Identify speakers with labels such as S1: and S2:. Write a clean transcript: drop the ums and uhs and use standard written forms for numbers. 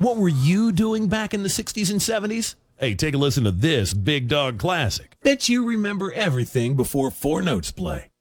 S1: What were you doing back in the 60s and 70s? Hey, take a listen to this Big Dog Classic. Bet you remember everything before 4 Notes play.